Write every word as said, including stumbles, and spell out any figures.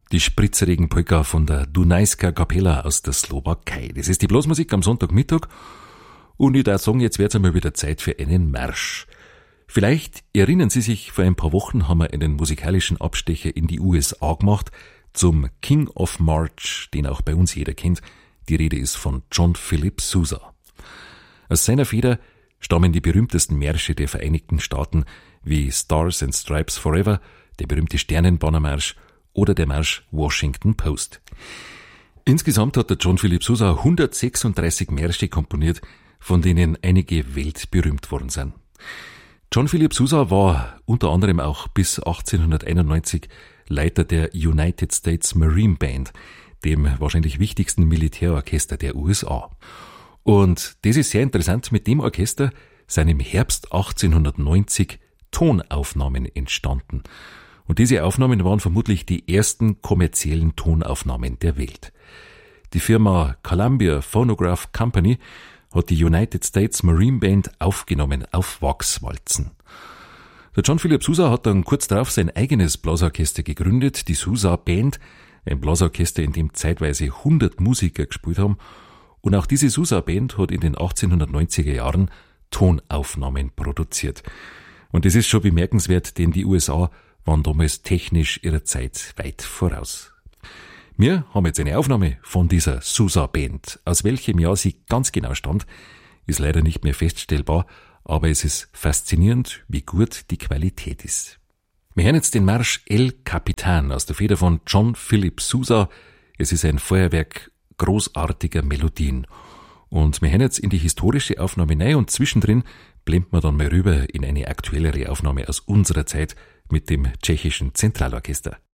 Die spritzerigen Polka von der Dunajska Kapela aus der Slowakei. Das ist die Blasmusik am Sonntagmittag. Und ich darf sagen, jetzt wird's einmal wieder Zeit für einen Marsch. Vielleicht erinnern Sie sich, vor ein paar Wochen haben wir einen musikalischen Abstecher in die U S A gemacht zum King of March, den auch bei uns jeder kennt. Die Rede ist von John Philip Sousa. Aus seiner Feder stammen die berühmtesten Märsche der Vereinigten Staaten wie Stars and Stripes Forever, der berühmte Sternenbannermarsch oder der Marsch Washington Post. Insgesamt hat der John Philip Sousa hundertsechsunddreißig Märsche komponiert, von denen einige weltberühmt worden sind. John Philip Sousa war unter anderem auch bis achtzehnhunderteinundneunzig Leiter der United States Marine Band, dem wahrscheinlich wichtigsten Militärorchester der U S A. Und das ist sehr interessant, mit dem Orchester sind im Herbst achtzehnhundertneunzig Tonaufnahmen entstanden. Und diese Aufnahmen waren vermutlich die ersten kommerziellen Tonaufnahmen der Welt. Die Firma Columbia Phonograph Company hat die United States Marine Band aufgenommen auf Wachswalzen. Der John Philip Sousa hat dann kurz darauf sein eigenes Blasorchester gegründet, die Sousa Band, ein Blasorchester, in dem zeitweise hundert Musiker gespielt haben. Und auch diese Sousa Band hat in den achtzehnhundertneunziger Jahren Tonaufnahmen produziert. Und das ist schon bemerkenswert, denn die U S A waren damals technisch ihrer Zeit weit voraus. Wir haben jetzt eine Aufnahme von dieser Sousa Band. Aus welchem Jahr sie ganz genau stammt, ist leider nicht mehr feststellbar, aber es ist faszinierend, wie gut die Qualität ist. Wir hören jetzt den Marsch El Capitan aus der Feder von John Philip Sousa. Es ist ein Feuerwerk großartiger Melodien. Und wir hören jetzt in die historische Aufnahme rein und zwischendrin blenden wir dann mal rüber in eine aktuellere Aufnahme aus unserer Zeit mit dem tschechischen Zentralorchester.